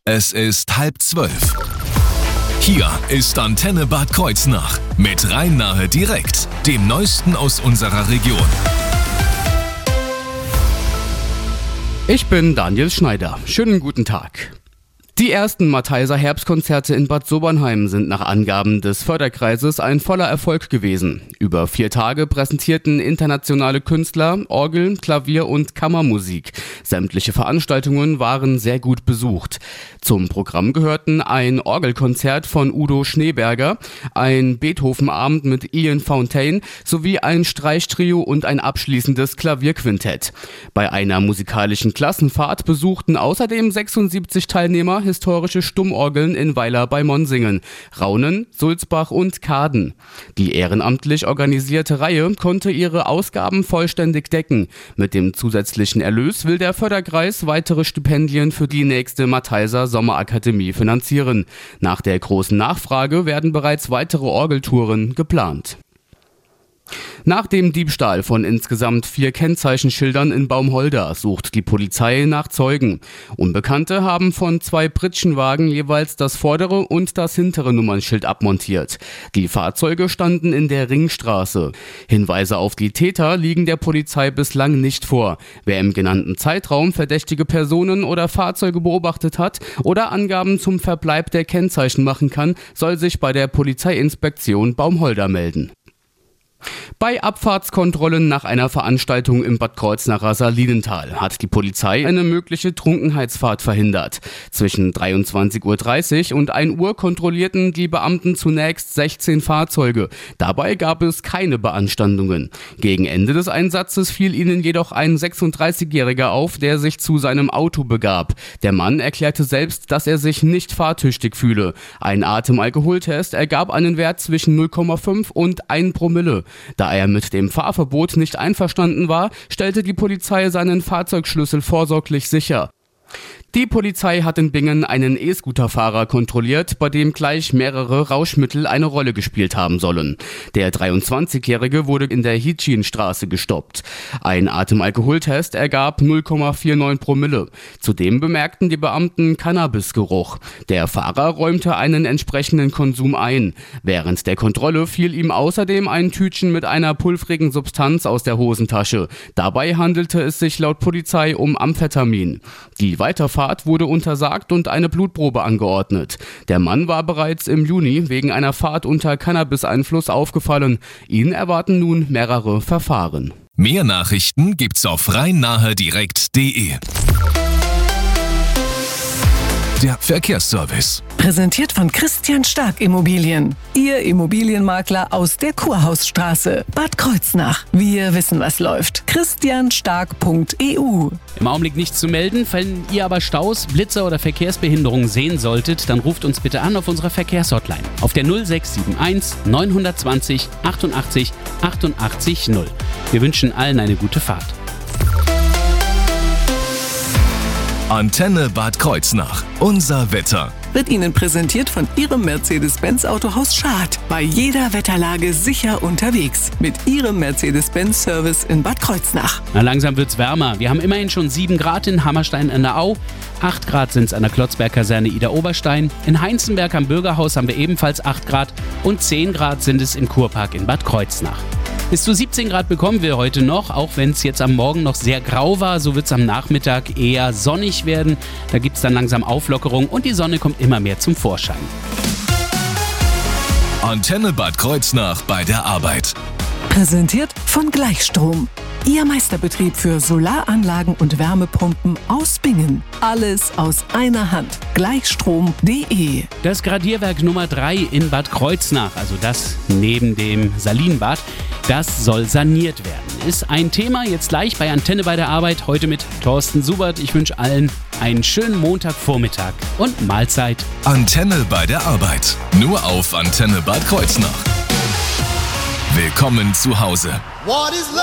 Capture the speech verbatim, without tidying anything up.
Es ist halb zwölf. Hier ist Antenne Bad Kreuznach mit Rhein-Nahe direkt, dem Neuesten aus unserer Region. Ich bin Daniel Schneider. Schönen guten Tag. Die ersten Matheiser Herbstkonzerte in Bad Sobernheim sind nach Angaben des Förderkreises ein voller Erfolg gewesen. Über vier Tage präsentierten internationale Künstler Orgel, Klavier und Kammermusik. Sämtliche Veranstaltungen waren sehr gut besucht. Zum Programm gehörten ein Orgelkonzert von Udo Schneeberger, ein Beethoven-Abend mit Ian Fontaine sowie ein Streichtrio und ein abschließendes Klavierquintett. Bei einer musikalischen Klassenfahrt besuchten außerdem sechsundsiebzig Teilnehmer historische Stummorgeln in Weiler bei Monsinghen, Raunen, Sulzbach und Kaden. Die ehrenamtlich organisierte Reihe konnte ihre Ausgaben vollständig decken. Mit dem zusätzlichen Erlös will der Förderkreis weitere Stipendien für die nächste Matheiser Sommerakademie finanzieren. Nach der großen Nachfrage werden bereits weitere Orgeltouren geplant. Nach dem Diebstahl von insgesamt vier Kennzeichenschildern in Baumholder sucht die Polizei nach Zeugen. Unbekannte haben von zwei Pritschenwagen jeweils das vordere und das hintere Nummernschild abmontiert. Die Fahrzeuge standen in der Ringstraße. Hinweise auf die Täter liegen der Polizei bislang nicht vor. Wer im genannten Zeitraum verdächtige Personen oder Fahrzeuge beobachtet hat oder Angaben zum Verbleib der Kennzeichen machen kann, soll sich bei der Polizeiinspektion Baumholder melden. Bei Abfahrtskontrollen nach einer Veranstaltung im Bad Kreuznacher Salinental hat die Polizei eine mögliche Trunkenheitsfahrt verhindert. Zwischen dreiundzwanzig Uhr dreißig und ein Uhr kontrollierten die Beamten zunächst sechzehn Fahrzeuge. Dabei gab es keine Beanstandungen. Gegen Ende des Einsatzes fiel ihnen jedoch ein sechsunddreißigjähriger auf, der sich zu seinem Auto begab. Der Mann erklärte selbst, dass er sich nicht fahrtüchtig fühle. Ein Atemalkoholtest ergab einen Wert zwischen null Komma fünf und ein Promille. Da er mit dem Fahrverbot nicht einverstanden war, stellte die Polizei seinen Fahrzeugschlüssel vorsorglich sicher. Die Polizei hat in Bingen einen E-Scooter-Fahrer kontrolliert, bei dem gleich mehrere Rauschmittel eine Rolle gespielt haben sollen. Der dreiundzwanzigjährige wurde in der Hitschinstraße gestoppt. Ein Atemalkoholtest ergab null Komma neunundvierzig Promille. Zudem bemerkten die Beamten Cannabisgeruch. Der Fahrer räumte einen entsprechenden Konsum ein. Während der Kontrolle fiel ihm außerdem ein Tütchen mit einer pulvrigen Substanz aus der Hosentasche. Dabei handelte es sich laut Polizei um Amphetamin. Die Weiterfahrt wurde untersagt und eine Blutprobe angeordnet. Der Mann war bereits im Juni wegen einer Fahrt unter Cannabis-Einfluss aufgefallen. Ihn erwarten nun mehrere Verfahren. Mehr Nachrichten gibt's auf rhein-nahe direkt punkt de. Der Verkehrsservice. Präsentiert von Christian Stark Immobilien. Ihr Immobilienmakler aus der Kurhausstraße, Bad Kreuznach. Wir wissen, was läuft. christian stark punkt e u. Im Augenblick nichts zu melden. Wenn ihr aber Staus, Blitzer oder Verkehrsbehinderungen sehen solltet, dann ruft uns bitte an auf unserer Verkehrshotline. Auf der null sechs sieben eins neun zwei null achtundachtzig achtundachtzig null. Wir wünschen allen eine gute Fahrt. Antenne Bad Kreuznach. Unser Wetter. Wird Ihnen präsentiert von Ihrem Mercedes-Benz Autohaus Schad. Bei jeder Wetterlage sicher unterwegs. Mit Ihrem Mercedes-Benz-Service in Bad Kreuznach. Na, langsam wird's wärmer. Wir haben immerhin schon sieben Grad in Hammerstein an der Au. acht Grad sind es an der Klotzberg-Kaserne Ida-Oberstein. In Heinzenberg am Bürgerhaus haben wir ebenfalls acht Grad. Und zehn Grad sind es im Kurpark in Bad Kreuznach. Bis zu siebzehn Grad bekommen wir heute noch, auch wenn es jetzt am Morgen noch sehr grau war, so wird es am Nachmittag eher sonnig werden. Da gibt es dann langsam Auflockerung und die Sonne kommt immer mehr zum Vorschein. Antenne Bad Kreuznach bei der Arbeit. Präsentiert von Gleichstrom. Ihr Meisterbetrieb für Solaranlagen und Wärmepumpen aus Bingen. Alles aus einer Hand. Gleichstrom punkt de. Das Gradierwerk Nummer drei in Bad Kreuznach, also das neben dem Salinbad, das soll saniert werden. Ist ein Thema jetzt gleich bei Antenne bei der Arbeit, heute mit Thorsten Subert. Ich wünsche allen einen schönen Montagvormittag und Mahlzeit. Antenne bei der Arbeit. Nur auf Antenne Bad Kreuznach. Willkommen zu Hause. What is love?